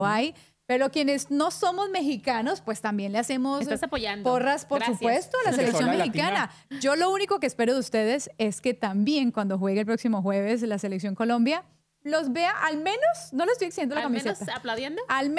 hay. Pero quienes no somos mexicanos, pues también le hacemos Estás apoyando. porras, por Gracias. supuesto, a la Es que selección soy la mexicana. Yo lo único que espero de ustedes es que también cuando juegue el próximo jueves la selección Colombia, los vea al menos, no le estoy exigiendo la Al menos camiseta, aplaudiendo. al